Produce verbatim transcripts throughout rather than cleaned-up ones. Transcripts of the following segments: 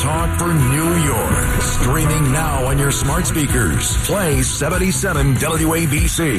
talk for New York. Streaming now on your smart speakers. Play seventy-seven W A B C.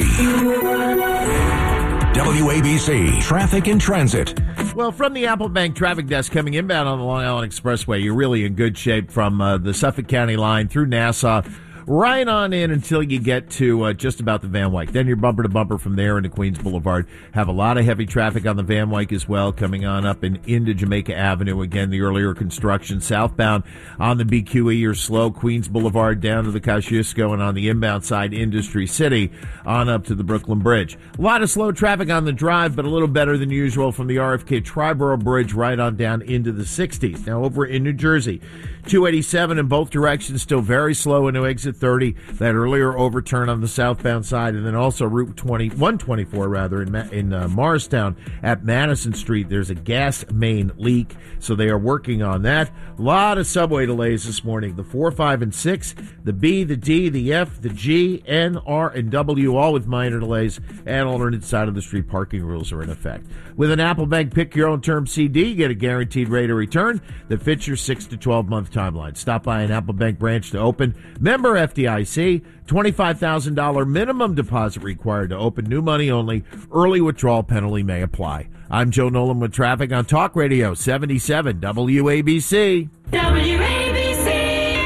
W A B C Traffic and Transit. Well, from the Apple Bank traffic desk coming inbound on the Long Island Expressway, you're really in good shape from uh, the Suffolk County line through Nassau, right on in until you get to uh, just about the Van Wyck. Then you're bumper to bumper from there into Queens Boulevard. Have a lot of heavy traffic on the Van Wyck as well, coming on up and into Jamaica Avenue. Again, the earlier construction southbound on the B Q E. You're slow. Queens Boulevard down to the Kosciuszko, and on the inbound side, Industry City on up to the Brooklyn Bridge. A lot of slow traffic on the drive, but a little better than usual from the R F K Triborough Bridge right on down into the sixties. Now over in New Jersey, two eighty-seven in both directions, still very slow into exit thirty, that earlier overturn on the southbound side, and then also Route twenty, one twenty-four rather, in, in uh, Morristown at Madison Street. There's a gas main leak, so they are working on that. A lot of subway delays this morning. The four, five, and six, the B, the D, the F, the G, N, R, and W, all with minor delays, and alternate side of the street parking rules are in effect. With an Apple Bank Pick Your Own Term C D, you get a guaranteed rate of return that fits your six to twelve month timeline. Stop by an Apple Bank branch to open. Member F D I C, twenty-five thousand dollars minimum deposit required to open. New money only. Early withdrawal penalty may apply. I'm Joe Nolan with traffic on Talk Radio seventy-seven W A B C. W A B C.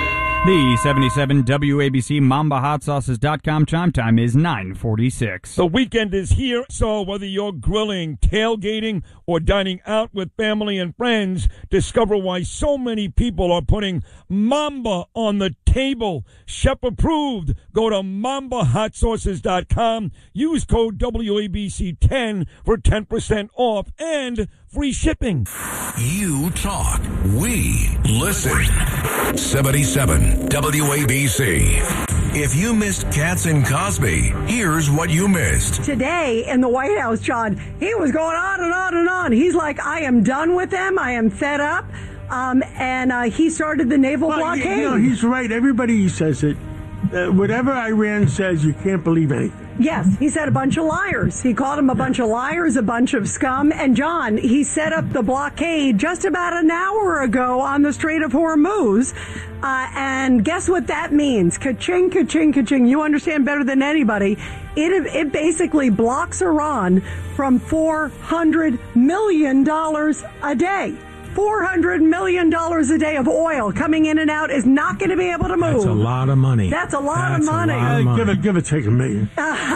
The seventy-seven W A B C Mamba Hot Sauces dot com chime time is nine forty-six. The weekend is here, so whether you're grilling, tailgating, or dining out with family and friends, discover why so many people are putting Mamba on the table. Chef approved. Go to Mamba Hot Sauces dot com. Use code W A B C ten for ten percent off and free shipping. You talk, we listen. seventy-seven W A B C. If you missed Katz and Cosby, here's what you missed. Today in the White House, John, he was going on and on and on. He's like, I am done with them. I am fed up. Um, and uh, he started the naval well, blockade. You know, he's right. Everybody says it. Uh, whatever Iran says, you can't believe anything. Yes, he said a bunch of liars. He called them a bunch of liars, a bunch of scum. And, John, he set up the blockade just about an hour ago on the Strait of Hormuz. Uh, and guess what that means? Ka-ching, ka-ching, ka-ching. You understand better than anybody. It, it basically blocks Iran from four hundred million dollars a day. four hundred million dollars a day of oil coming in and out is not going to be able to move. That's a lot of money. That's a lot That's of money. A lot of money. Uh, give it, give it, take a million.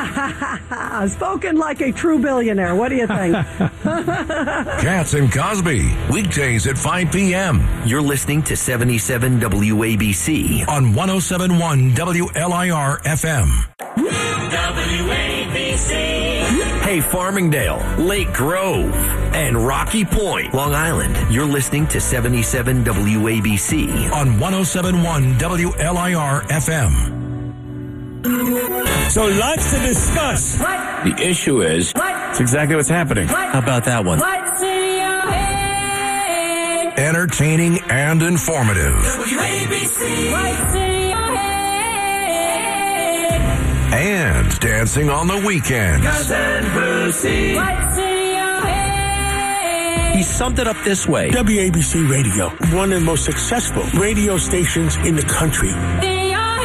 Spoken like a true billionaire. What do you think? Katz and Cosby, weekdays at five p.m. You're listening to seventy-seven W A B C on one oh seven point one W L I R F M. W A B C. Hey, Farmingdale, Lake Grove, and Rocky Point, Long Island. You're listening to seventy-seven W A B C on one oh seven point one W L I R F M. So lots to discuss. What? The issue is, What? it's exactly what's happening. What? How about that one? What's in your head? Entertaining and informative. W A B C. What's in your head? And dancing on the weekends. Gus and Brucey. What's in your head? He summed it up this way. W A B C Radio, one of the most successful radio stations in the country. In your head.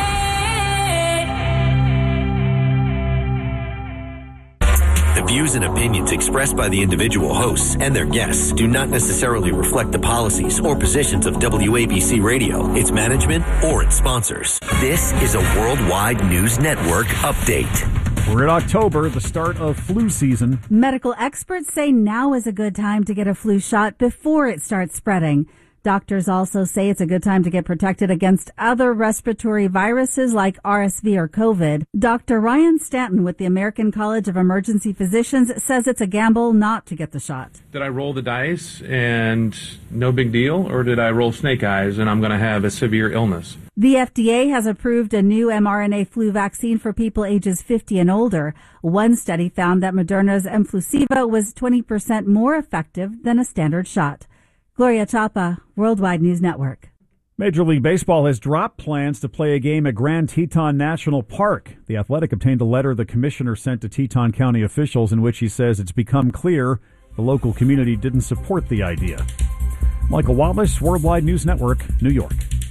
The views and opinions expressed by the individual hosts and their guests do not necessarily reflect the policies or positions of W A B C Radio, its management, or its sponsors. This is a Worldwide News Network update. We're in October, the start of flu season. Medical experts say now is a good time to get a flu shot before it starts spreading. Doctors also say it's a good time to get protected against other respiratory viruses like R S V or COVID. Doctor Ryan Stanton with the American College of Emergency Physicians says it's a gamble not to get the shot. Did I roll the dice and no big deal, or did I roll snake eyes and I'm going to have a severe illness? The F D A has approved a new mRNA flu vaccine for people ages fifty and older. One study found that Moderna's Mflusiva was twenty percent more effective than a standard shot. Gloria Chapa, Worldwide News Network. Major League Baseball has dropped plans to play a game at Grand Teton National Park. The Athletic obtained a letter the commissioner sent to Teton County officials in which he says it's become clear the local community didn't support the idea. Michael Wallace, Worldwide News Network, New York.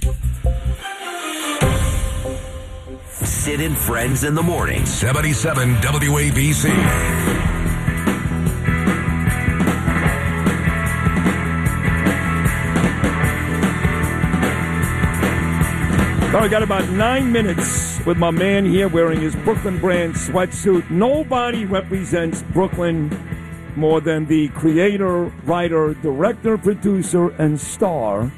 Sid and Friends in the morning. seventy-seven W A B C. All right, got about nine minutes with my man here wearing his Brooklyn brand sweatsuit. Nobody represents Brooklyn more than the creator, writer, director, producer, and star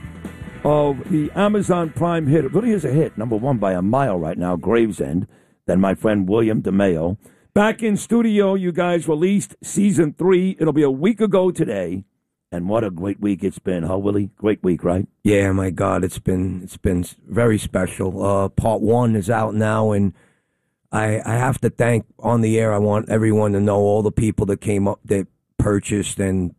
of the Amazon Prime hit. It really is a hit. Number one by a mile right now, Gravesend. Then my friend William DeMeo. Back in studio, you guys released season three. It'll be a week ago today. And what a great week it's been, huh, Willie? Great week, right? Yeah, my God, it's been it's been very special. Uh, part one is out now, and I I have to thank on the air. I want everyone to know all the people that came up, that purchased and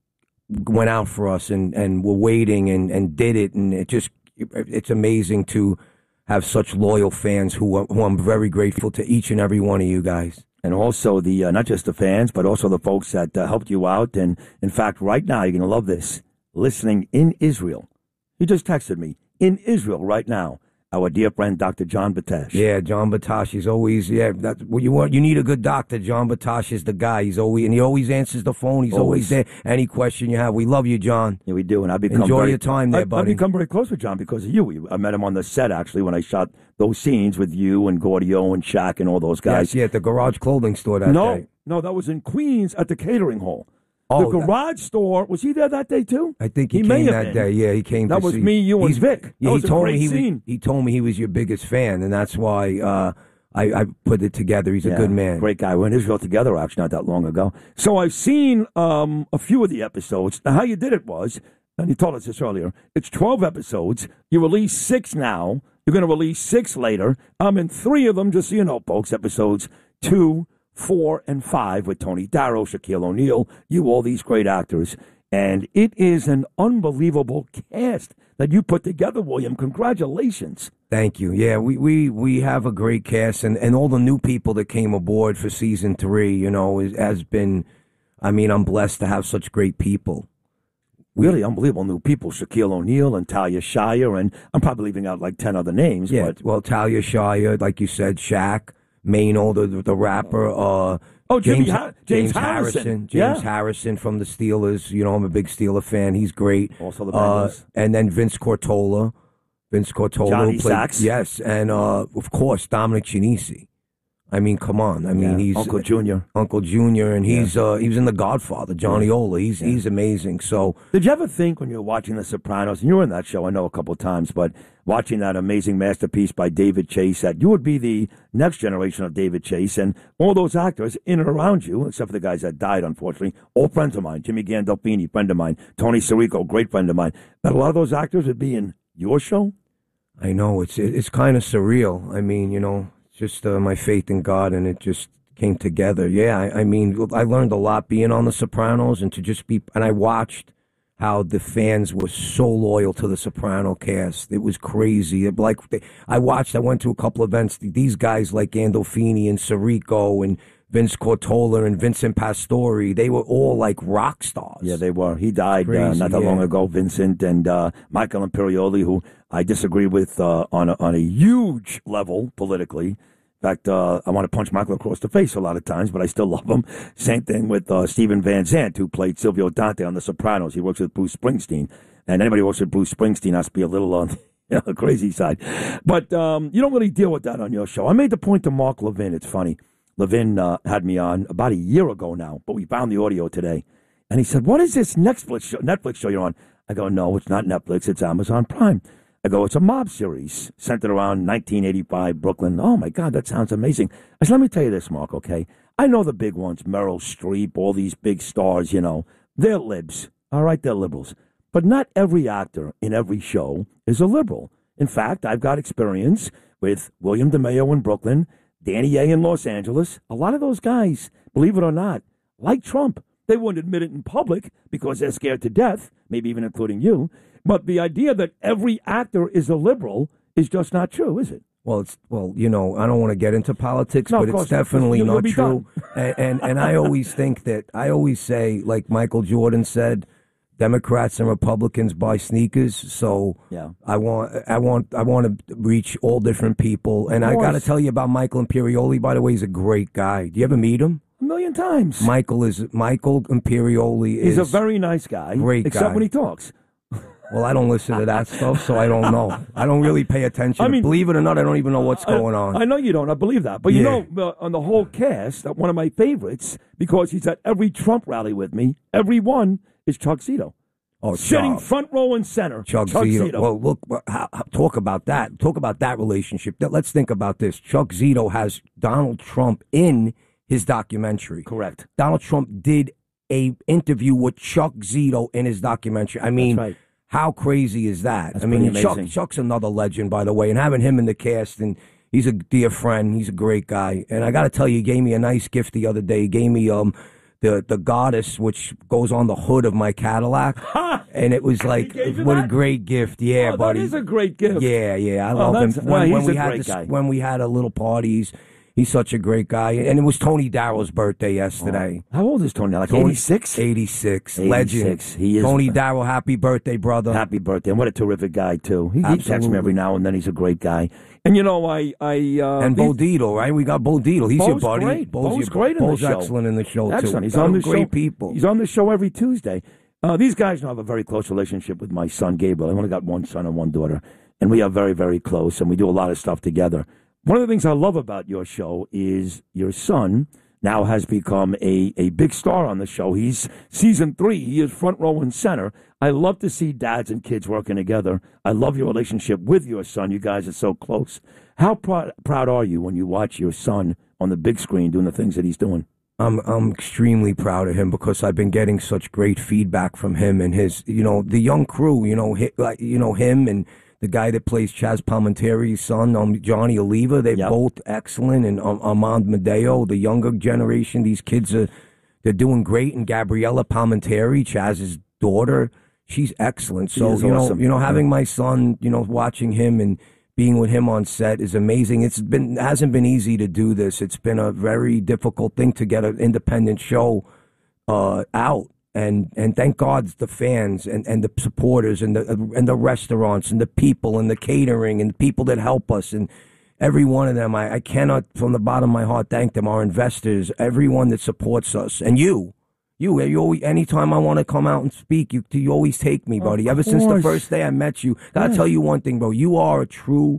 went out for us, and, and were waiting and, and did it, and it just it's amazing to have such loyal fans who who I'm very grateful to each and every one of you guys. And also the uh, not just the fans, but also the folks that uh, helped you out. And in fact, right now, you're going to love this. Listening in Israel. He just texted me. In Israel right now, our dear friend, Doctor John Batash. Yeah, John Batash is always, yeah, that's what you want. You need a good doctor. John Batash is the guy. He's always, and he always answers the phone. He's always, always there. Any question you have, we love you, John. Yeah, we do. And I've become Enjoy very, your time there, I, buddy. I've become very close with John because of you. I met him on the set, actually, when I shot those scenes with you and Gaudio and Shaq and all those guys. Yes, yeah, at the Garage Clothing Store that no, day. No, that was in Queens at the catering hall. Oh, the garage that, store, was he there that day too? I think he, he came may that have day. Yeah, he came. That to was see. me, you, and He's, Vic. That yeah, was he a told great me he scene. was, he told me he was your biggest fan, and that's why uh, I, I put it together. He's yeah, a good man, great guy. We were in Israel together actually not that long ago. So I've seen um, a few of the episodes. Now, how you did it was, and you told us this earlier. It's twelve episodes. You release six now. You're going to release six later. I'm in three of them, just so you know, folks. Episodes two, four, and five with Tony Darrow, Shaquille O'Neal, you, all these great actors. And it is an unbelievable cast that you put together, William. Congratulations. Thank you. Yeah, we, we, we have a great cast, and, and all the new people that came aboard for season three, you know, is, has been, I mean, I'm blessed to have such great people. Really unbelievable new people. Shaquille O'Neal and Talia Shire, and I'm probably leaving out like ten other names. Yeah, but. well, Talia Shire, like you said, Shaq, Mano, the, the rapper, uh, Oh, Jimmy James, ha- James, James Harrison. Harrison. James yeah. Harrison from the Steelers. You know, I'm a big Steeler fan. He's great. Also the uh, Bengals. And then Vince Cortola. Vince Cortola. Johnny who played, Sacks. Yes. And, uh, of course, Dominic Chinisi. I mean, come on. I mean, yeah. he's Uncle Junior. Uncle Junior, and he's yeah. uh, he was in The Godfather. Johnny yeah. Ola. He's yeah. he's amazing. So, did you ever think when you were watching The Sopranos, and you were in that show, I know a couple of times, but watching that amazing masterpiece by David Chase, that you would be the next generation of David Chase, and all those actors in and around you, except for the guys that died, unfortunately, all friends of mine. Jimmy Gandolfini, friend of mine. Tony Sirico, great friend of mine. That a lot of those actors would be in your show. I know it's it's kind of surreal. I mean, you know. Just uh, my faith in God, and it just came together. Yeah, I, I mean, I learned a lot being on The Sopranos, and to just be, and I watched how the fans were so loyal to the Soprano cast. It was crazy. It, like they, I watched, I went to a couple events. These guys like Gandolfini and Sirico and Vince Cortola and Vincent Pastore, they were all like rock stars. Yeah, they were. He died Crazy, uh, not that yeah. long ago, Vincent, and uh, Michael Imperioli, who I disagree with uh, on, a, on a huge level politically. In fact, uh, I want to punch Michael across the face a lot of times, but I still love him. Same thing with uh, Stephen Van Zandt, who played Silvio Dante on The Sopranos. He works with Bruce Springsteen, and anybody who works with Bruce Springsteen has to be a little on you know, the crazy side. But um, you don't really deal with that on your show. I made the point to Mark Levin. It's funny. Levin uh, had me on about a year ago now, but we found the audio today. And he said, what is this Netflix show, Netflix show you're on? I go, no, it's not Netflix. It's Amazon Prime. I go, it's a mob series centered around nineteen eighty-five Brooklyn. Oh, my God, that sounds amazing. I said, let me tell you this, Mark, okay? I know the big ones, Meryl Streep, all these big stars, you know. They're libs. All right, they're liberals. But not every actor in every show is a liberal. In fact, I've got experience with William DeMeo in Brooklyn, Danny A. in Los Angeles. A lot of those guys, believe it or not, like Trump. They wouldn't admit it in public because they're scared to death, maybe even including you. But the idea that every actor is a liberal is just not true, is it? Well, it's well, you know, I don't want to get into politics, no, but it's definitely you'll, not you'll true. and, and and I always think that I always say, like Michael Jordan said, Democrats and Republicans buy sneakers, so yeah. I want I want I want to reach all different people. And I got to tell you about Michael Imperioli. By the way, he's a great guy. Do you ever meet him? A million times. Michael is Michael Imperioli. He's is a very nice guy. Great except guy. when he talks. Well, I don't listen to that stuff, so I don't know. I don't really pay attention. I mean, believe it or not, I don't even know what's I, going on. I know you don't. I believe that. But you Yeah. know, uh, on the whole cast, uh, one of my favorites, because he's at every Trump rally with me, every one is Chuck Zito. Oh, Sitting Chuck. front row and center. Chuck, Chuck Zito. Zito. Well, look, well, how, how- talk about that. Talk about that relationship. Th- Let's think about this. Chuck Zito has Donald Trump in his documentary. Correct. Donald Trump did a interview with Chuck Zito in his documentary. I mean, right. how crazy is that? That's I mean, pretty Chuck, amazing. Chuck's another legend, by the way, and having him in the cast, and he's a dear friend. He's a great guy. And I got to tell you, he gave me a nice gift the other day. He gave me um the the goddess, which goes on the hood of my Cadillac, and it was like, gave you what a that? great gift. Yeah, Oh, buddy. that is a great gift. Yeah, yeah, I Oh, love him. that's- When, no, when he's we a had great this, guy. when we had a little parties, he's such a great guy, and it was Tony Darrow's birthday yesterday. How old is Tony now? Like Tony- eighty-six? eighty-six, legend. eighty-six. He is. Tony Darrow, happy birthday, brother. Happy birthday. And what a terrific guy, too. He, he texts me Absolutely. every now and then. He's a great guy. And, you know, I... I uh, And these- Bo Dietl, right? We got Bo Dietl. He's your Bo's buddy. great. Bo's, Bo's your, great in Bo's the show. excellent in the show, too. Excellent. He's Got on the great show. people. He's on the show every Tuesday. Uh, these guys now have a very close relationship with my son, Gabriel. I only got one son and one daughter. And we are very, very close, and we do a lot of stuff together. One of the things I love about your show is your son now has become a, a big star on the show. He's season three. He is front row and center. I love to see dads and kids working together. I love your relationship with your son. You guys are so close. How proud, proud are you when you watch your son on the big screen doing the things that he's doing? I'm I'm extremely proud of him because I've been getting such great feedback from him and his, you know, the young crew, you know, hi, like you know him and the guy that plays Chaz Palminteri's son, um, Johnny Oliva. They're Yep. both excellent, and um, Armand Medeo, the younger generation. These kids are they're doing great, and Gabriella Palminteri, Chaz's daughter, she's excellent. She So is you know, awesome. you know, Yeah. having my son, you know, watching him and being with him on set is amazing. It's been hasn't been easy to do this. It's been a very difficult thing to get an independent show uh, out. And and thank God the fans and, and the supporters and the and the restaurants and the people and the catering and the people that help us and every one of them. I, I cannot from the bottom of my heart thank them. Our investors, everyone that supports us, and you. You, you always, anytime I want to come out and speak, you you always take me, buddy. Ever since the course. first day I met you, gotta Yeah. tell you one thing, bro. You are a true,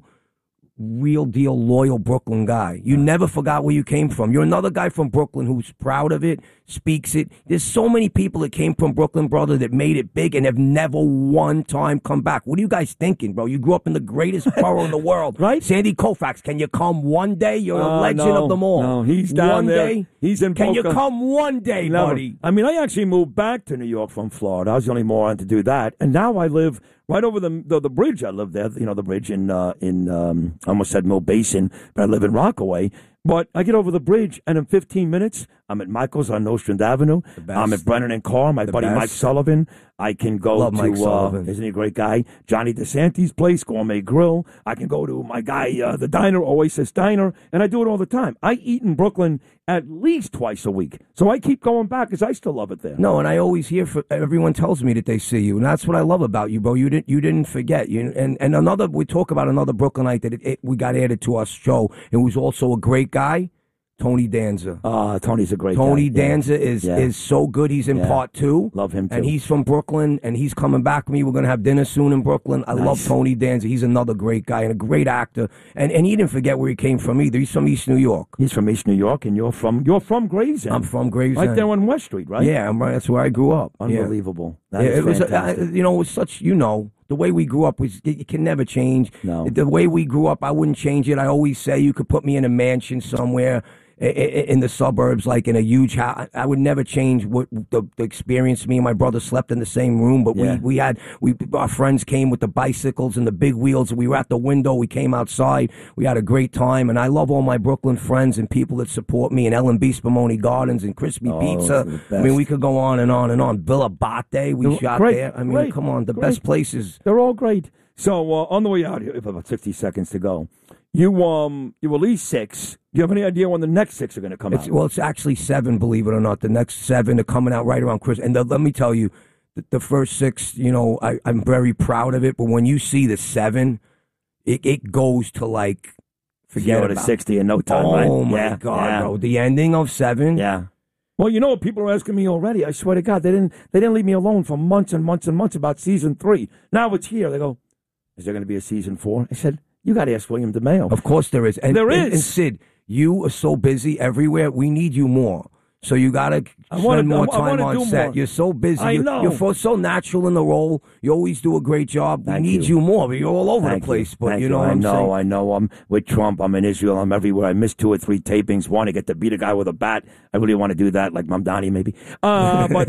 real deal, loyal Brooklyn guy. You never forgot where you came from. You're another guy from Brooklyn who's proud of it, speaks it. There's so many people that came from Brooklyn, brother, that made it big and have never one time come back. What are you guys thinking, bro? You grew up in the greatest borough in the world, right? Sandy Koufax, can you come one day? You're a Uh, legend no, of them all. No, he's down one there. day. He's in Can you Boca. come one day, Never. buddy? I mean, I actually moved back to New York from Florida. I was the only moron to do that, and now I live right over the the, the bridge. I live there. You know, the bridge in uh, in um, I almost said Mill Basin, but I live in Rockaway. But I get over the bridge, and in fifteen minutes, I'm at Michael's on Nostrand Avenue. I'm at Brennan and Carr. My The buddy best. Mike Sullivan. I can go Love to, Mike uh, Sullivan. isn't he a great guy? Johnny DeSantis' place, Gourmet Grill. I can go to my guy, uh, the diner, Oasis Diner, and I do it all the time. I eat in Brooklyn at least twice a week. So I keep going back because I still love it there. No, and I always hear for everyone tells me that they see you, and that's what I love about you, bro. You didn't you didn't forget. You and and another we talk about another Brooklynite that it, it, we got added to our show, and who's also a great guy. Tony Danza. Uh, Tony's a great Tony guy. Yeah. Danza is Yeah. is so good. He's in Yeah. part two. Love him too. And he's from Brooklyn, and he's coming back with me. We're going to have dinner soon in Brooklyn. I Nice. love Tony Danza. He's another great guy and a great actor. And and he didn't forget where he came from either. He's from East New York. He's from East New York, and you're from you're from Gravesend. I'm from Gravesend. Right there on West Street, right? Yeah, I'm right. That's where I grew up. Yeah. Unbelievable. That Yeah, is it was, uh, fantastic. you know, it was such, you know, the way we grew up was, it, it can never change. No. The way we grew up, I wouldn't change it. I always say you could put me in a mansion somewhere i- i- in the suburbs, like in a huge house. I would never change what the, the experience. Me and my brother slept in the same room, but Yeah. we, we had, we our friends came with the bicycles and the big wheels. We were at the window. We came outside. We had a great time. And I love all my Brooklyn friends and people that support me, and Ellen B. Spumoni Gardens and Crispy Oh, Pizza. the I mean, best. we could go on and on and on. Bill Abate, we They're shot great, there. I mean, great, come on, the great. best places. They're all great. So uh, on the way out here, we have about sixty seconds to go. You um you released six. Do you have any idea when the next six are going to come It's, out? well, it's actually seven, believe it or not. The next seven are coming out right around Christmas. And the, let me tell you, the, the first six, you know, I, I'm very proud of it. But when you see the seven, it, it goes to like forget Zero to about sixty in no time. Oh right? my yeah, God, yeah. bro! The ending of seven. Yeah. Well, you know what people are asking me already. I swear to God, they didn't they didn't leave me alone for months and months and months about season three. Now it's here. They go, is there going to be a season four? I said, you got to ask William DeMeo. Of course there is. And, there and, is. And Sid, you are so busy everywhere. We need you more. So you got to spend wanna, more I, I time on do set. more. You're so busy. I you're, know. You're fo- so natural in the role. You always do a great job. Thank we need you. you, more. You're all over Thank the place. You. But Thank you know what I I'm know, saying? I know. I'm with Trump. I'm in Israel. I'm everywhere. I missed two or three tapings. One, I get to beat a guy with a bat. I really want to do that, like Mamdani, maybe. Uh, but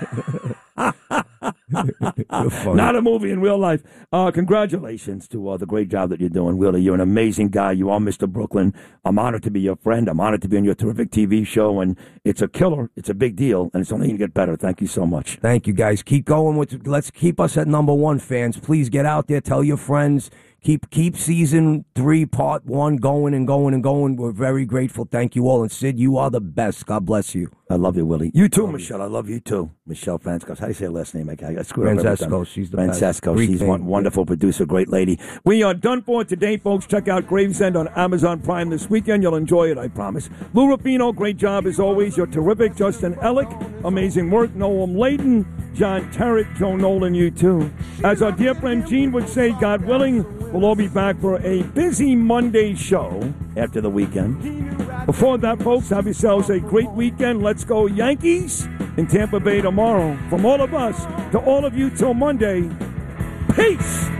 not a movie in real life. Uh, congratulations to uh, the great job that you're doing, Willie. You're an amazing guy. You are Mister Brooklyn. I'm honored to be your friend. I'm honored to be on your terrific T V show, and it's a killer. It's a big deal, and it's only going to get better. Thank you so much. Thank you, guys. Keep going with. Let's keep us at number one, fans. Please get out there. Tell your friends. Keep keep season three, part one, going and going and going. We're very grateful. Thank you all. And Sid, you are the best. God bless you. I love you, Willie. You too, Michelle. I love you too. Michelle Francesco. How do you say her last name? I, I screwed up every time. Francesco. She's the best. Francesco. Greek She's name. one wonderful producer, great lady. we are done for today, folks. Check out Gravesend on Amazon Prime this weekend. You'll enjoy it, I promise. Lou Rufino, great job as always. You're terrific. Justin Ellick, amazing work. Noam Layton, John Tarrant, Joe Nolan, you too. As our dear friend Gene would say, God willing, we'll all be back for a busy Monday show after the weekend. Before that, folks, have yourselves a great weekend. Let's go Yankees in Tampa Bay tomorrow. From all of us to all of you till Monday, peace.